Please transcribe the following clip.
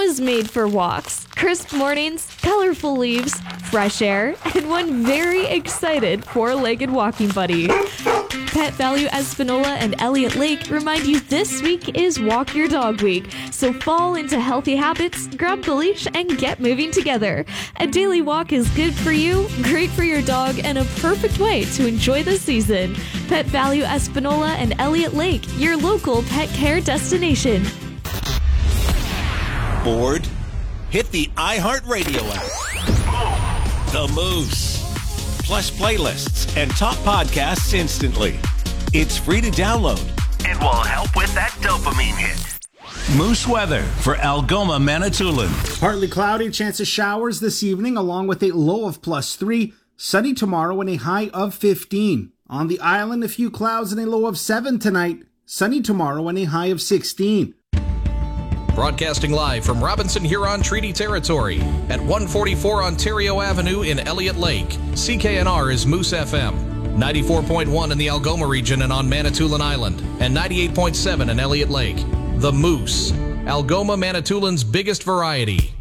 was made for walks, crisp mornings, colorful leaves, fresh air, and one very excited four-legged walking buddy. Pet Value Espanola and Elliott Lake remind you this week is Walk Your Dog Week, so fall into healthy habits, grab the leash, and get moving together. A daily walk is good for you, great for your dog, and a perfect way to enjoy the season. Pet Value Espanola and Elliott Lake, your local pet care destination. Bored? Hit the iHeartRadio app. The Moose. Plus playlists and top podcasts instantly. It's free to download and will help with that dopamine hit. Moose weather for Algoma, Manitoulin. Partly cloudy, chance of showers this evening, along with a low of +3. Sunny tomorrow and a high of 15. On the island, a few clouds and a low of 7 tonight. Sunny tomorrow and a high of 16. Broadcasting live from Robinson Huron Treaty Territory at 144 Ontario Avenue in Elliott Lake. CKNR is Moose FM. 94.1 in the Algoma region and on Manitoulin Island. And 98.7 in Elliott Lake. The Moose. Algoma, Manitoulin's biggest variety.